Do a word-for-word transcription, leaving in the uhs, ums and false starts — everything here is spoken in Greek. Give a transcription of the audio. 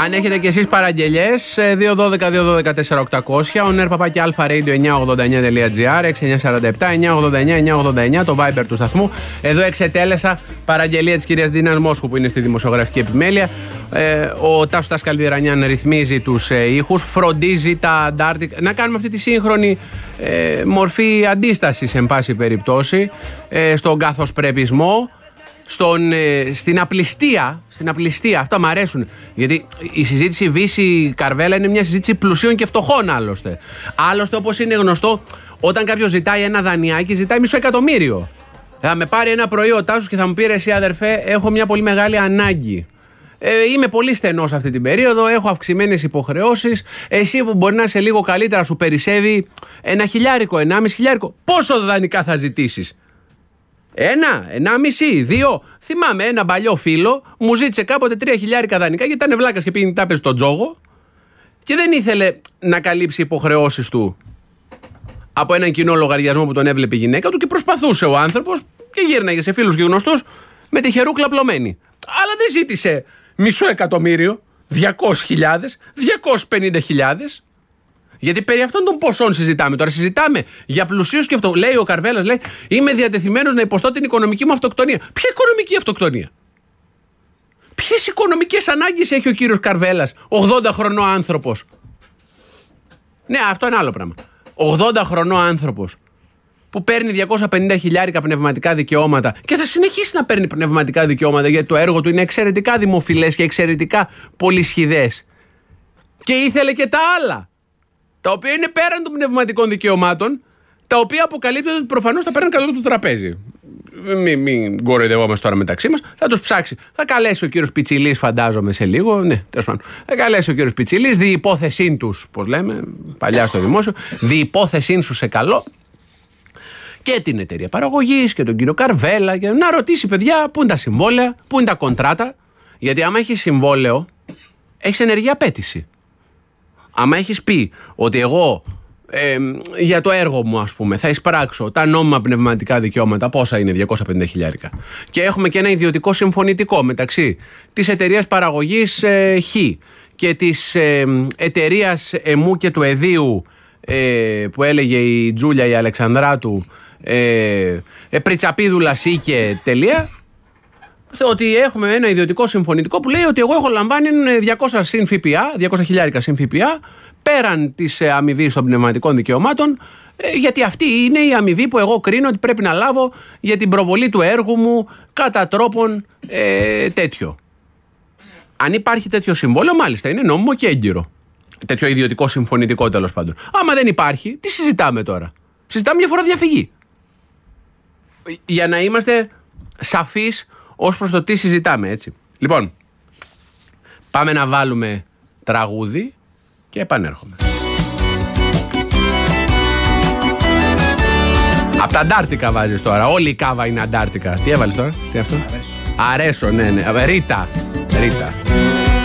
Αν έχετε κι εσείς παραγγελιές, δύο δώδεκα δύο δώδεκα τέσσερα οκτακόσια, ο νερπαπάκι αλφα-radio εννιά ογδόντα εννιά τελεία τζι άρ, έξι εννιά τέσσερα επτά εννιά ογδόντα εννιά εννιά ογδόντα εννιά, το Viber του σταθμού. Εδώ εξετέλεσα παραγγελία της κυρίας Δίνας Μόσχου που είναι στη δημοσιογραφική επιμέλεια. Ε, ο Τάσος Τασκαλδιρανιάν ρυθμίζει τους ε, ήχους, φροντίζει τα αντάρτικα. Να κάνουμε αυτή τη σύγχρονη ε, μορφή αντίστασης, εν πάση περιπτώσει, ε, στον καθοσπρεπισμό. Στον, ε, στην απληστία, στην απληστία, αυτά μου αρέσουν. Γιατί η συζήτηση Βύση-Καρβέλα είναι μια συζήτηση πλουσίων και φτωχών άλλωστε. Άλλωστε, όπως είναι γνωστό, όταν κάποιος ζητάει ένα δανειάκι, ζητάει μισό εκατομμύριο. Θα με πάρει ένα πρωί ο Τάσος και θα μου πει: εσύ αδερφέ, έχω μια πολύ μεγάλη ανάγκη. Ε, είμαι πολύ στενός αυτή την περίοδο, έχω αυξημένες υποχρεώσεις. Εσύ που μπορεί να είσαι λίγο καλύτερα, σου περισσεύει ένα χιλιάρικο, ενάμιση χιλιάρικο. Πόσο δανεικά θα ζητήσεις? Ένα, ενάμιση, δύο. Θυμάμαι ένα παλιό φίλο μου ζήτησε κάποτε τρία χιλιάρικα δανεικά γιατί ήταν βλάκας και πήγαινε τάπεζε στον τζόγο και δεν ήθελε να καλύψει υποχρεώσεις του από έναν κοινό λογαριασμό που τον έβλεπε η γυναίκα του και προσπαθούσε ο άνθρωπος και γύρναγε σε φίλους και γνωστούς με τυχερούκλα πλωμένη. Αλλά δεν ζήτησε μισό εκατομμύριο, διακόσιες χιλιάδες, διακόσιες πενήντα χιλιάδες. Γιατί περί αυτών των ποσών συζητάμε τώρα. Συζητάμε για πλουσίους και αυτό. Λέει ο Καρβέλας, λέει, είμαι διατεθειμένος να υποστώ την οικονομική μου αυτοκτονία. Ποια οικονομική αυτοκτονία? Ποιες οικονομικές ανάγκες έχει ο κύριος Καρβέλας, ογδόντα χρονών άνθρωπος? Ναι, αυτό είναι άλλο πράγμα. ογδόντα χρονών άνθρωπος που παίρνει διακόσια πενήντα χιλιάρικα πνευματικά δικαιώματα και θα συνεχίσει να παίρνει πνευματικά δικαιώματα γιατί το έργο του είναι εξαιρετικά δημοφιλές και εξαιρετικά πολυσχηδές. Και ήθελε και τα άλλα, τα οποία είναι πέραν των πνευματικών δικαιωμάτων, τα οποία αποκαλύπτεται ότι προφανώς θα παίρνουν κατά το τραπέζι. Μην μη κοροϊδευόμαστε τώρα μεταξύ μας. Θα τους ψάξει. Θα καλέσει ο κύριος Πιτσιλής, φαντάζομαι σε λίγο. Ναι, τέλος πάντων. Θα καλέσει ο κύριος Πιτσιλής, δι' υπόθεσήν τους, πώς λέμε, παλιά στο δημόσιο, δι' υπόθεσήν σου σε καλό. Και την εταιρεία παραγωγής και τον κύριο Καρβέλα. Και να ρωτήσει, παιδιά, πού είναι τα συμβόλαια, πού είναι τα κοντράτα. Γιατί άμα έχει συμβόλαιο, έχει ενεργή απέτηση. Άμα έχεις πει ότι εγώ ε, για το έργο μου, ας πούμε, θα εισπράξω τα νόμιμα πνευματικά δικαιώματα, πόσα είναι, διακόσια πενήντα χιλιάρικα, και έχουμε και ένα ιδιωτικό συμφωνητικό μεταξύ της εταιρείας παραγωγής ε, Χ και της ε, εταιρείας Εμού και του Εδίου ε, που έλεγε η Τζούλια η Αλεξανδράτου, ε, ε, Πριτσαπίδουλα Σίκε τελεία, ότι έχουμε ένα ιδιωτικό συμφωνητικό που λέει ότι εγώ έχω λαμβάνει διακόσια συν ΦΠΑ, διακόσια χιλιάρικα συν ΦΠΑ, πέραν της αμοιβής των πνευματικών δικαιωμάτων, γιατί αυτή είναι η αμοιβή που εγώ κρίνω ότι πρέπει να λάβω για την προβολή του έργου μου κατά τρόπον ε, τέτοιο. Αν υπάρχει τέτοιο συμβόλαιο, μάλιστα είναι νόμιμο και έγκυρο. Τέτοιο ιδιωτικό συμφωνητικό, τέλος πάντων. Άμα δεν υπάρχει, τι συζητάμε τώρα? Συζητάμε μια φοροδιαφυγή. Για να είμαστε σαφείς ως προς το τι συζητάμε, έτσι. Λοιπόν, πάμε να βάλουμε τραγούδι και επανέρχομαι. Απ' τα Αντάρτικα βάζεις τώρα. Όλη η κάβα είναι Αντάρτικα. Τι έβαλες τώρα? Τι αυτό? Αρέσω. Αρέσω, ναι, ναι. Ρίτα. Ρίτα.